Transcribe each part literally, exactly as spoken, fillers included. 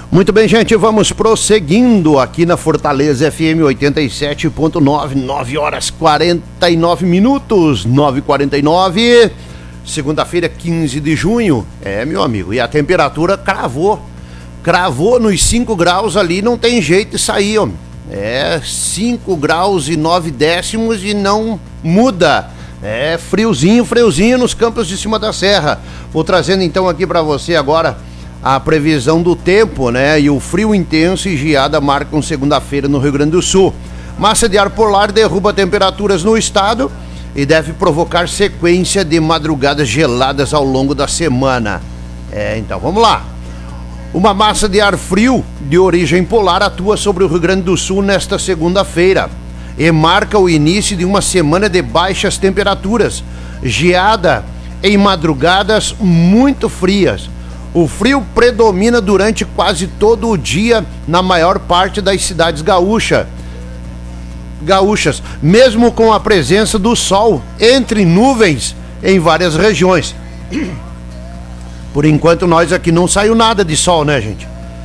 Muito bem, gente, vamos prosseguindo aqui na Fortaleza F M oitenta e sete ponto nove, nove horas quarenta e nove minutos, nove e quarenta e nove, segunda-feira, quinze de junho. É, meu amigo, e a temperatura cravou, cravou nos cinco graus ali, não tem jeito de sair, homem. É, cinco graus e nove décimos e não muda. É, friozinho, friozinho nos campos de cima da serra. Vou trazendo então aqui para você agora a previsão do tempo, né? E o frio intenso e geada marcam segunda-feira no Rio Grande do Sul. Massa de ar polar derruba temperaturas no estado e deve provocar sequência de madrugadas geladas ao longo da semana. É, então vamos lá. Uma massa de ar frio de origem polar atua sobre o Rio Grande do Sul nesta segunda-feira e marca o início de uma semana de baixas temperaturas, geada em madrugadas muito frias. O frio predomina durante quase todo o dia na maior parte das cidades gaúcha, gaúchas, mesmo com a presença do sol entre nuvens em várias regiões. Por enquanto nós aqui não saiu nada de sol, né, gente?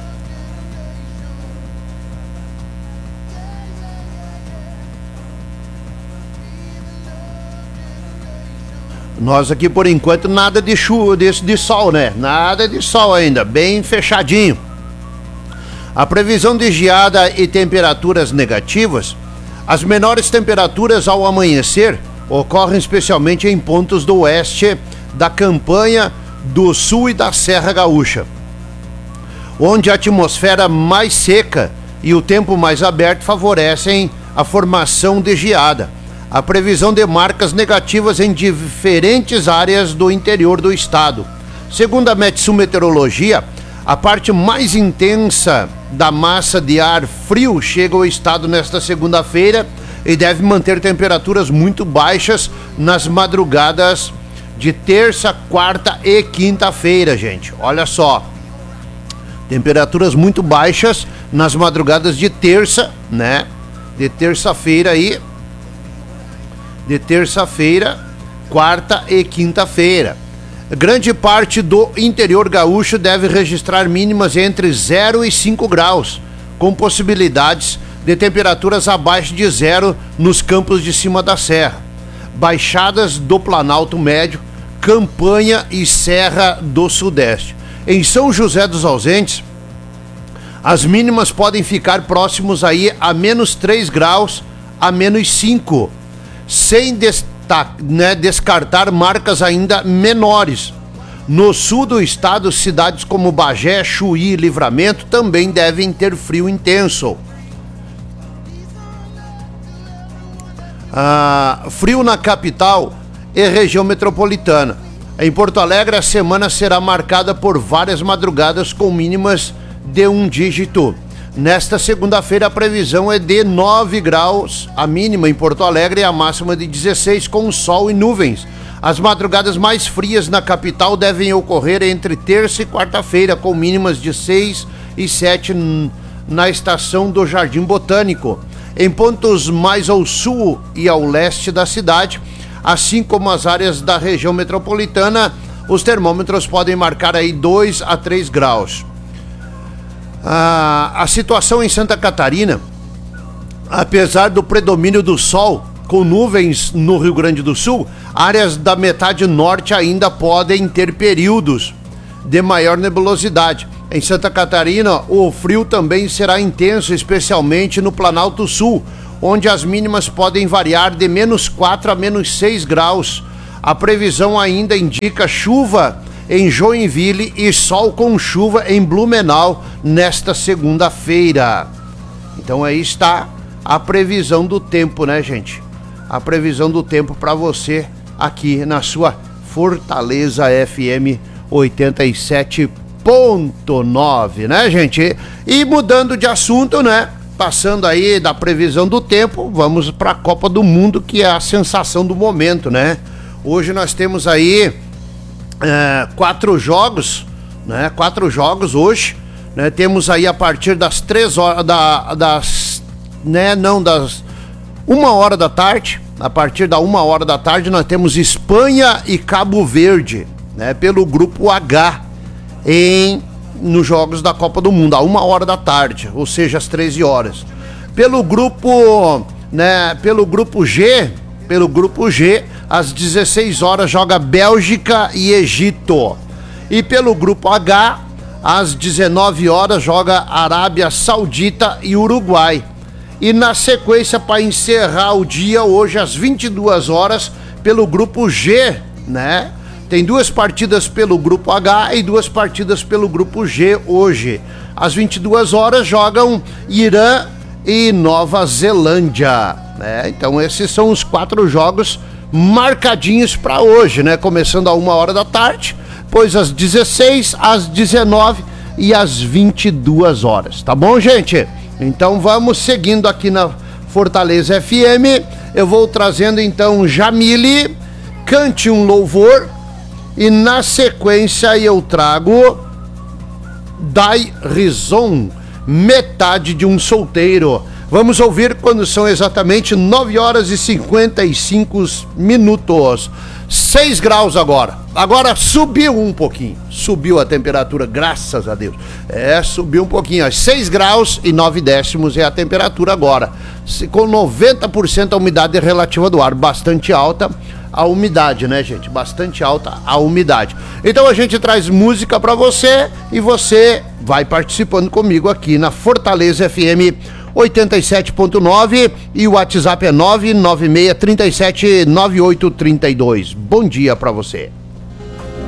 Nós aqui, por enquanto, nada de chuva, de, de sol, né? Nada de sol ainda, bem fechadinho. A previsão de geada e temperaturas negativas. As menores temperaturas ao amanhecer ocorrem especialmente em pontos do oeste da campanha, do sul e da Serra Gaúcha, onde a atmosfera mais seca e o tempo mais aberto favorecem a formação de geada. A previsão de marcas negativas em diferentes áreas do interior do estado. Segundo a Metsul Meteorologia, a parte mais intensa da massa de ar frio chega ao estado nesta segunda-feira e deve manter temperaturas muito baixas nas madrugadas de terça, quarta e quinta-feira, gente. Olha só. Temperaturas muito baixas nas madrugadas de terça, né? De terça-feira aí. De terça-feira, quarta e quinta-feira. Grande parte do interior gaúcho deve registrar mínimas entre zero e cinco graus, com possibilidades de temperaturas abaixo de zero nos campos de cima da serra, baixadas do Planalto Médio, Campanha e Serra do Sudeste. Em São José dos Ausentes, as mínimas podem ficar próximos aí a menos três graus a menos cinco, sem destaque, né, descartar marcas ainda menores. No sul do estado, cidades como Bagé, Chuí e Livramento também devem ter frio intenso. Ah, frio na capital e região metropolitana. Em Porto Alegre, a semana será marcada por várias madrugadas com mínimas de um dígito. Nesta segunda-feira, a previsão é de nove graus, a mínima em Porto Alegre e a máxima de dezesseis, com sol e nuvens. As madrugadas mais frias na capital devem ocorrer entre terça e quarta-feira, com mínimas de seis e sete na estação do Jardim Botânico. Em pontos mais ao sul e ao leste da cidade, assim como as áreas da região metropolitana, os termômetros podem marcar aí dois a três graus. Ah, a situação em Santa Catarina, apesar do predomínio do sol com nuvens no Rio Grande do Sul, áreas da metade norte ainda podem ter períodos de maior nebulosidade. Em Santa Catarina, o frio também será intenso, especialmente no Planalto Sul, onde as mínimas podem variar de menos quatro a menos seis graus. A previsão ainda indica chuva em Joinville e sol com chuva em Blumenau nesta segunda-feira. Então aí está a previsão do tempo, né, gente? A previsão do tempo para você aqui na sua Fortaleza F M oitenta e sete ponto nove, né, gente? E mudando de assunto, né? Passando aí da previsão do tempo, vamos para a Copa do Mundo, que é a sensação do momento, né? Hoje nós temos aí É, quatro jogos, né? Quatro jogos hoje, né? Temos aí a partir das três horas da, das, né? Não das uma hora da tarde. A partir da uma hora da tarde nós temos Espanha e Cabo Verde, né? Pelo grupo H em nos jogos da Copa do Mundo, a uma hora da tarde, ou seja, às treze horas. Pelo grupo, né, pelo grupo G, pelo grupo G, às dezesseis horas joga Bélgica e Egito. E pelo grupo H, às dezenove horas joga Arábia Saudita e Uruguai. E na sequência, para encerrar o dia, hoje às vinte e duas horas, pelo grupo G, né? Tem duas partidas pelo grupo H e duas partidas pelo grupo G hoje. Às vinte e duas horas jogam Irã e Nova Zelândia, né? Então esses são os quatro jogos marcadinhos para hoje, né? Começando a uma hora da tarde, depois às dezesseis, às dezenove e às vinte e duas horas, tá bom, gente? Então vamos seguindo aqui na Fortaleza F M. Eu vou trazendo então Jamile, Cante um Louvor. E na sequência eu trago Dai Rison, Metade de um Solteiro. Vamos ouvir quando são exatamente nove horas e cinquenta e cinco minutos. seis graus agora. Agora subiu um pouquinho. Subiu a temperatura, graças a Deus. É, subiu um pouquinho. seis graus e nove décimos é a temperatura agora. Com noventa por cento a umidade relativa do ar. Bastante alta a umidade, né, gente? Bastante alta a umidade. Então a gente traz música pra você e você vai participando comigo aqui na Fortaleza F M oitenta e sete ponto nove e o WhatsApp é nove nove seis, três sete, nove oito três dois. Bom dia pra você.